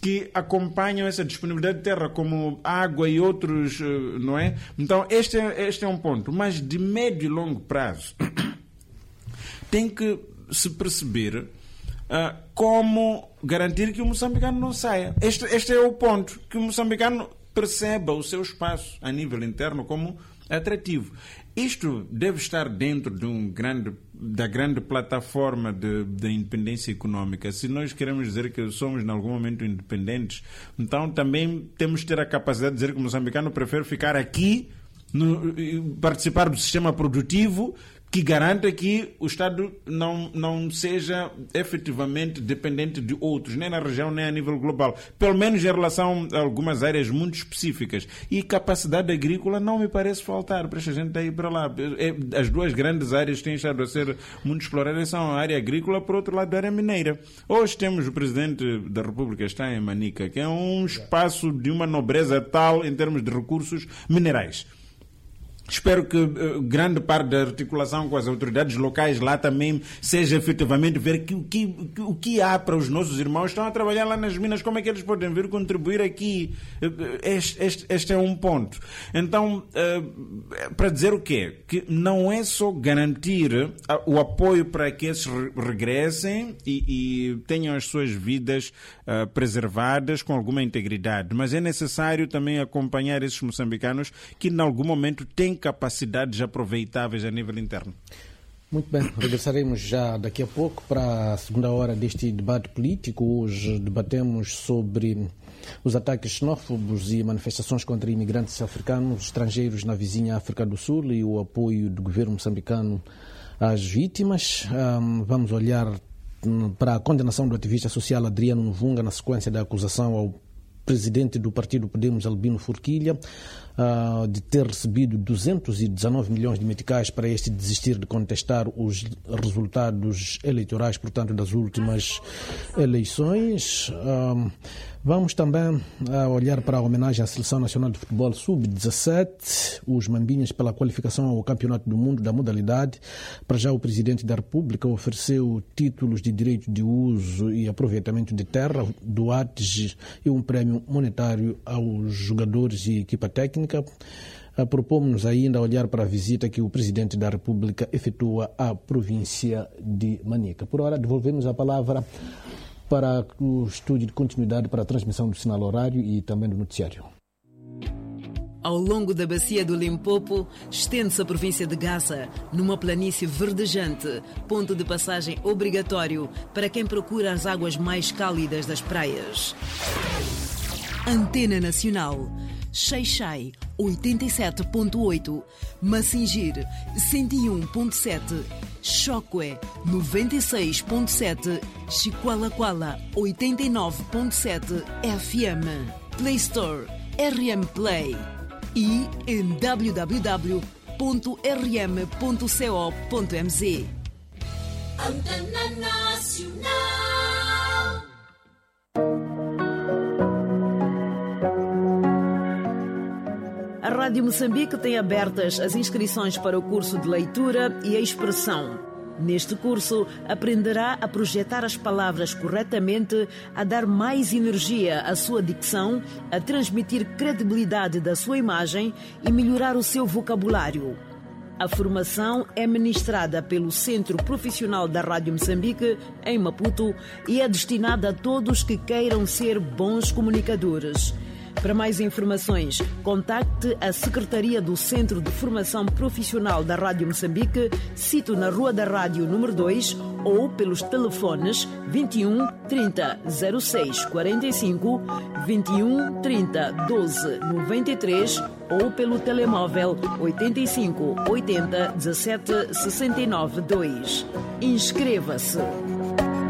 que acompanham essa disponibilidade de terra, como água e outros, não é? Então, este é um ponto. Mas de médio e longo prazo, tem que se perceber como garantir que o moçambicano não saia. Este é o ponto, que o moçambicano perceba o seu espaço a nível interno como atrativo. Isto deve estar dentro da grande plataforma da independência económica. Se nós queremos dizer que somos, em algum momento, independentes, então também temos que ter a capacidade de dizer que o moçambicano prefere ficar aqui, participar do sistema produtivo, que garanta que o Estado não seja efetivamente dependente de outros, nem na região, nem a nível global. Pelo menos em relação a algumas áreas muito específicas. E capacidade agrícola não me parece faltar para esta gente ir para lá. As duas grandes áreas que têm estado a ser muito exploradas são a área agrícola, por outro lado, a área mineira. Hoje temos o Presidente da República, está em Manica, que é um espaço de uma nobreza tal em termos de recursos minerais. Espero que grande parte da articulação com as autoridades locais lá também seja efetivamente ver o que há para os nossos irmãos que estão a trabalhar lá nas minas, como é que eles podem vir contribuir aqui. Este é um ponto. Então, para dizer o quê? Que não é só garantir o apoio para que esses regressem e tenham as suas vidas preservadas com alguma integridade, mas é necessário também acompanhar esses moçambicanos que, em algum momento, têm capacidades aproveitáveis a nível interno. Muito bem, regressaremos já daqui a pouco para a segunda hora deste debate político. Hoje debatemos sobre os ataques xenófobos e manifestações contra imigrantes africanos, estrangeiros na vizinha África do Sul e o apoio do governo moçambicano às vítimas. Vamos olhar para a condenação do ativista social Adriano Mvunga na sequência da acusação ao presidente do partido Podemos, Albino Forquilha, de ter recebido 219 milhões de meticais para este desistir de contestar os resultados eleitorais, portanto, das últimas eleições. Vamos também olhar para a homenagem à Seleção Nacional de Futebol Sub-17, os Mambinhas, pela qualificação ao Campeonato do Mundo da modalidade. Para já, o Presidente da República ofereceu títulos de direito de uso e aproveitamento de terra, doates e um prémio monetário aos jogadores e equipa técnica. Propomos-nos ainda olhar para a visita que o Presidente da República efetua à província de Manica. Por hora, devolvemos a palavra para o estúdio de continuidade para a transmissão do sinal horário e também do noticiário. Ao longo da bacia do Limpopo, estende-se a província de Gaza, numa planície verdejante, ponto de passagem obrigatório para quem procura as águas mais cálidas das praias. Antena Nacional, Xai-Xai 87.8, Massingir 101.7, Chokwe 96.7, Chiqualaquala 89.7 FM, Play Store, RM Play e em www.rm.co.mz. Antena Nacional. A Rádio Moçambique tem abertas as inscrições para o curso de leitura e expressão. Neste curso, aprenderá a projetar as palavras corretamente, a dar mais energia à sua dicção, a transmitir credibilidade da sua imagem e melhorar o seu vocabulário. A formação é ministrada pelo Centro Profissional da Rádio Moçambique, em Maputo, e é destinada a todos que queiram ser bons comunicadores. Para mais informações, contacte a Secretaria do Centro de Formação Profissional da Rádio Moçambique, sito na Rua da Rádio número 2, ou pelos telefones 21 30 06 45, 21 30 12 93 ou pelo telemóvel 85 80 17 69 2. Inscreva-se!